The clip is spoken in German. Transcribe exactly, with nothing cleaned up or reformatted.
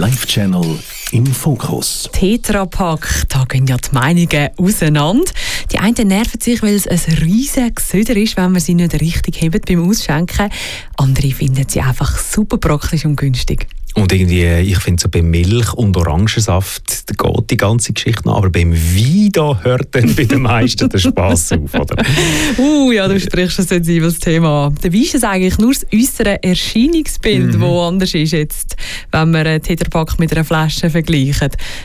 Live-Channel im Fokus. Tetra Pak, da gehen ja die Meinungen auseinander. Die einen nerven sich, weil es ein riesiges Gesöder ist, wenn man sie nicht richtig hebt beim Ausschenken. Andere finden sie einfach super praktisch und günstig. Und irgendwie, ich finde so bei Milch und Orangensaft, da geht die ganze Geschichte noch, aber beim Wein, da hört dann bei den meisten der Spass auf, oder? Uh, ja, du sprichst ein sensibles Thema an. Der Wein ist eigentlich nur das äußere Erscheinungsbild, das mhm. anders ist jetzt, wenn wir einen Tetra Pak mit einer Flasche vergleichen.